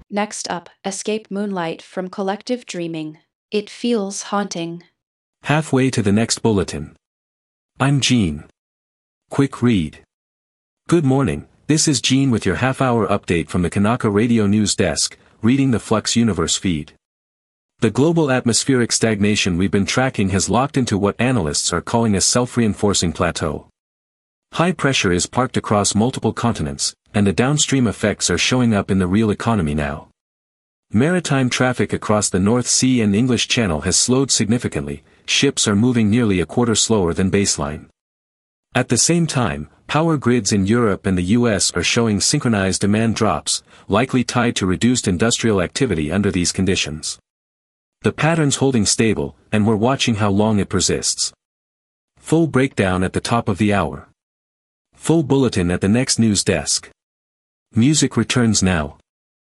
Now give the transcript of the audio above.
Next up, Escape Moonlight from Collective Dreaming. It feels haunting. Halfway to the next bulletin. I'm Gene. Quick read. Good morning, this is Gene with your half-hour update from the Kanaka Radio News Desk, reading the Flux Universe feed. The global atmospheric stagnation we've been tracking has locked into what analysts are calling a self-reinforcing plateau. High pressure is parked across multiple continents, and the downstream effects are showing up in the real economy now. Maritime traffic across the North Sea and English Channel has slowed significantly, ships are moving nearly a quarter slower than baseline. At the same time, power grids in Europe and the US are showing synchronized demand drops, likely tied to reduced industrial activity under these conditions. The pattern's holding stable, and we're watching how long it persists. Full breakdown at the top of the hour. Full bulletin at the next news desk. Music returns now.